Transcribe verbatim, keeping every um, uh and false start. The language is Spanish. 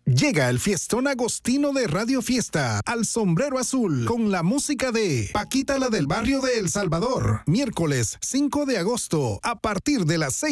Llega el fiestón agostino de Radio Fiesta al Sombrero Azul con la música de Paquita la del barrio de El Salvador. Miércoles cinco de agosto a partir de las seis